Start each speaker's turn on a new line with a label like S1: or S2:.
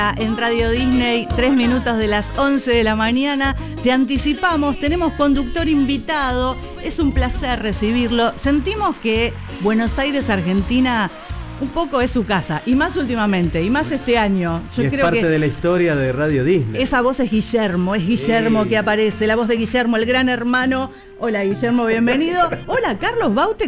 S1: En Radio Disney, 3 minutos de las 11 de la mañana. Te anticipamos, tenemos conductor invitado. Es un placer recibirlo. Sentimos que Buenos Aires, Argentina, un poco es su casa. Y más últimamente, y más este año.
S2: Yo creo parte de la historia de Radio Disney.
S1: Esa voz es Guillermo que aparece. La voz de Guillermo, el gran hermano. Hola Guillermo, bienvenido. Hola Carlos Baute.